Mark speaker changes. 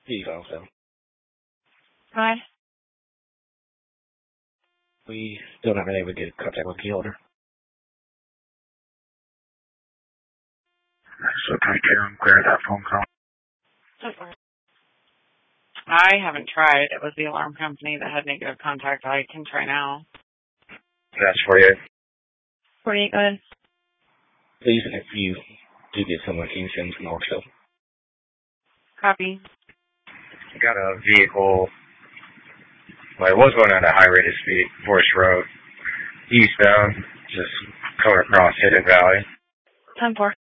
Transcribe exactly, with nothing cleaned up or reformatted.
Speaker 1: Please also.
Speaker 2: Hi.
Speaker 1: We still not been able to get in contact with the key holder. So can you clear that phone call?
Speaker 2: I haven't tried. It was the alarm company that had negative contact. I can try now.
Speaker 1: That's for you.
Speaker 2: forty-eight, go ahead.
Speaker 1: Please, if you do get someone, can you send some also?
Speaker 2: Copy.
Speaker 1: Got a vehicle. Well, it was going at a high rate of speed, Forest Road, eastbound, just coming across Hidden Valley.
Speaker 2: ten four.